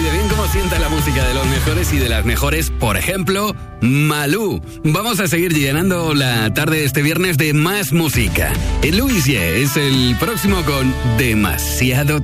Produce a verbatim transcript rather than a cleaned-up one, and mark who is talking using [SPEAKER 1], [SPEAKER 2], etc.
[SPEAKER 1] de bien cómo sienta la música de los mejores y de las mejores, por ejemplo, Malú. Vamos a seguir llenando la tarde este viernes de más música. El Luis Ye es el próximo con Demasiado